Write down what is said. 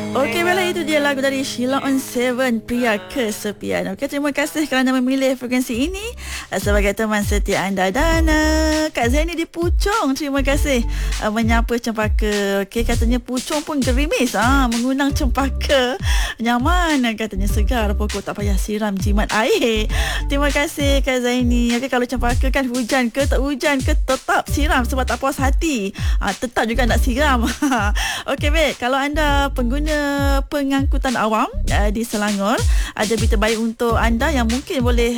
Okey, Bella, itu dia lagu dari Sheila on 7, Pria Kesepian. Okey, terima kasih kerana memilih frekuensi ini sebagai teman setia anda. Dan Kak Zaini di Puchong, terima kasih menyapa Cempaka. Okey, katanya Puchong pun gerimis mengundang Cempaka. Nyaman katanya, segar, pokok tak payah siram jimat air. Terima kasih Kak Zaini. Okey, kalau Cempaka kan hujan ke tak hujan ke tetap siram sebab tak puas hati. Tetap juga nak siram. Okey, baik. Kalau anda pengguna pengangkutan awam di Selangor, ada berita baik untuk anda yang mungkin boleh